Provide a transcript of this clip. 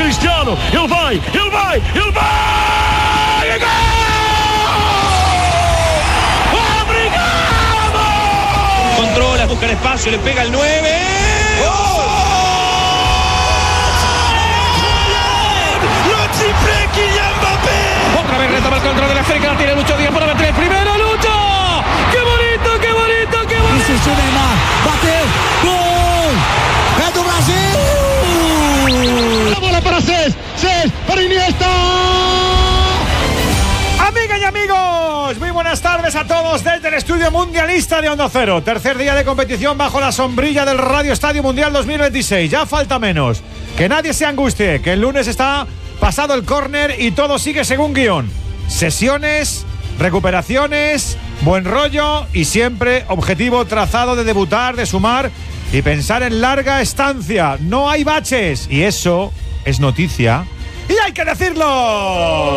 Cristiano, ele vai! ¡Obrigado! Controla, busca el espacio, le pega el 9. ¡Gol! ¡Lo triple Kylian Mbappé! Otra vez retoma el control de la esférica, la tiene Lucho Díaz por meter el primero, Lucho. ¡Qué bonito! Isso, Neymar, bateu, gol! É do Brasil! La bola para Cés para Iniesta. Amigas y amigos, muy buenas tardes a todos desde el estudio mundialista de Onda Cero. Tercer día de competición bajo la sombrilla del Radio Estadio Mundial 2026. Ya falta menos. Que nadie se angustie, que el lunes está pasado el córner y todo sigue según guión. Sesiones, recuperaciones, buen rollo y siempre objetivo trazado de debutar, de sumar y pensar en larga estancia. No hay baches y eso es noticia y hay que decirlo.